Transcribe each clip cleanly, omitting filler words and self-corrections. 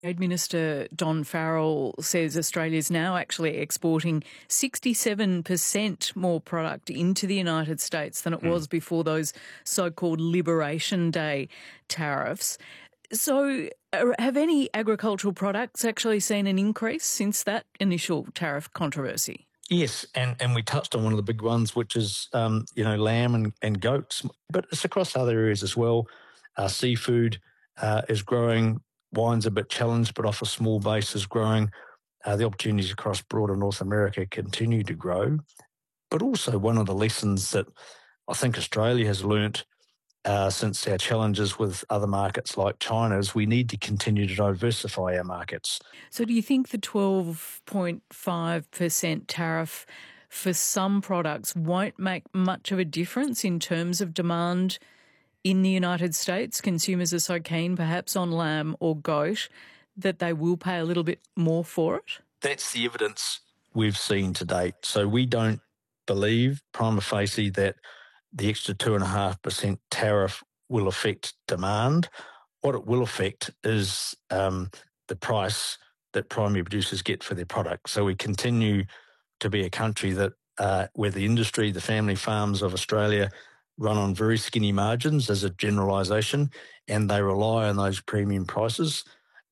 Trade Minister Don Farrell says Australia is now actually exporting 67% more product into the United States than it was before those so-called Liberation Day tariffs. So have any agricultural products actually seen an increase since that initial tariff controversy? Yes, and we touched on one of the big ones, which is, lamb and goats, but it's across other areas as well. Seafood is growing. Wine's a bit challenged, but off a small base is growing. The opportunities across broader North America continue to grow. But also one of the lessons that I think Australia has learnt since our challenges with other markets like China is we need to continue to diversify our markets. So do you think the 12.5% tariff for some products won't make much of a difference in terms of demand in the United States? Consumers are so keen perhaps on lamb or goat that they will pay a little bit more for it? That's the evidence we've seen to date. So we don't believe prima facie that the extra 2.5% tariff will affect demand. What it will affect is the price that primary producers get for their product. So we continue to be a country that where the industry, the family farms of Australia run on very skinny margins as a generalisation, and they rely on those premium prices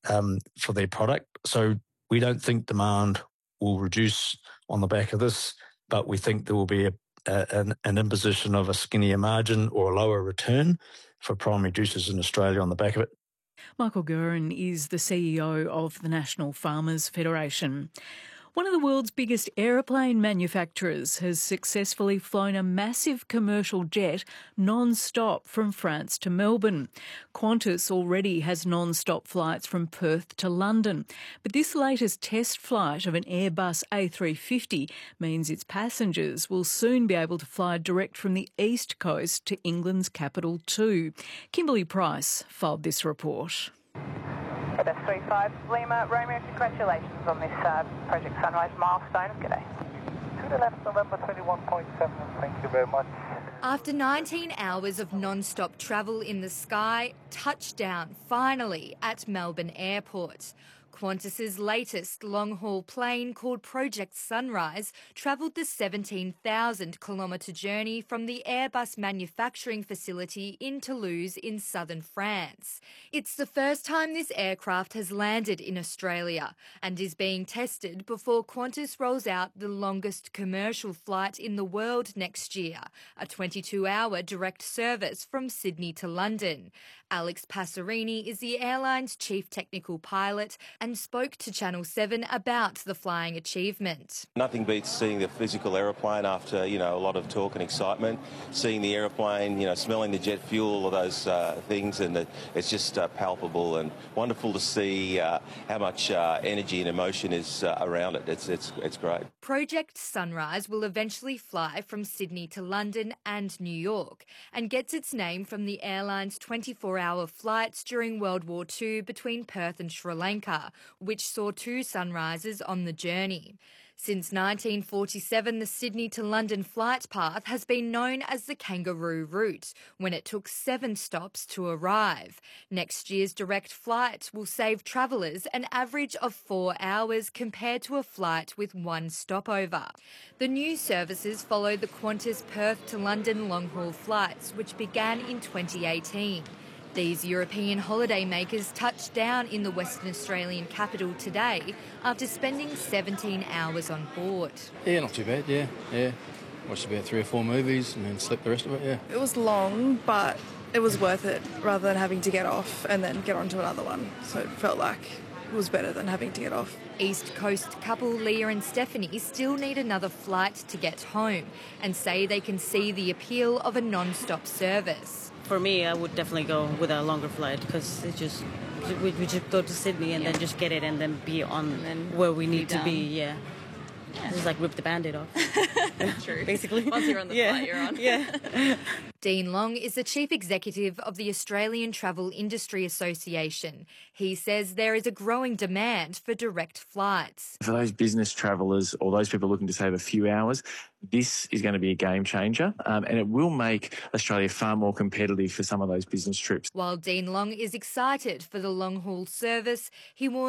for their product. So we don't think demand will reduce on the back of this, but we think there will be an imposition of a skinnier margin or a lower return for primary producers in Australia on the back of it. Michael Guerin is the CEO of the National Farmers Federation. One of the world's biggest aeroplane manufacturers has successfully flown a massive commercial jet non-stop from France to Melbourne. Qantas already has non-stop flights from Perth to London. But this latest test flight of an Airbus A350 means its passengers will soon be able to fly direct from the East Coast to England's capital too. Kimberly Price filed this report. That's 35 Lima Romeo, congratulations on this Project Sunrise milestone. Good day. To the left, November 21.7, thank you very much. After 19 hours of non-stop travel in the sky, touchdown finally at Melbourne Airport. Qantas's latest long-haul plane called Project Sunrise travelled the 17,000-kilometre journey from the Airbus manufacturing facility in Toulouse in southern France. It's the first time this aircraft has landed in Australia and is being tested before Qantas rolls out the longest commercial flight in the world next year, a 22-hour direct service from Sydney to London. Alex Passerini is the airline's chief technical pilot and spoke to Channel 7 about the flying achievement. Nothing beats seeing the physical aeroplane after, a lot of talk and excitement. Seeing the aeroplane, smelling the jet fuel, all of those things, and it's just palpable and wonderful to see how much energy and emotion is around it. It's great. Project Sunrise will eventually fly from Sydney to London and New York and gets its name from the airline's 24-hour flights during World War II between Perth and Sri Lanka, which saw 2 sunrises on the journey. Since 1947, the Sydney to London flight path has been known as the Kangaroo Route, when it took 7 stops to arrive. Next year's direct flight will save travellers an average of 4 hours compared to a flight with 1 stopover. The new services follow the Qantas Perth to London long-haul flights, which began in 2018. These European holidaymakers touched down in the Western Australian capital today after spending 17 hours on board. Yeah, not too bad, yeah. Watched about 3 or 4 movies and then slept the rest of it, yeah. It was long, but it was worth it rather than having to get off and then get onto another one. So it felt like it was better than having to get off. East Coast couple Leah and Stephanie still need another flight to get home and say they can see the appeal of a non-stop service. For me, I would definitely go with a longer flight because we just go to Sydney and then just get it and then be on where we need to be, yeah. Just like rip the Band-Aid off. True. Basically. Once you're on the flight, you're on. Yeah. Dean Long is the Chief Executive of the Australian Travel Industry Association. He says there is a growing demand for direct flights. For those business travellers or those people looking to save a few hours, this is going to be a game changer, and it will make Australia far more competitive for some of those business trips. While Dean Long is excited for the long-haul service, he warns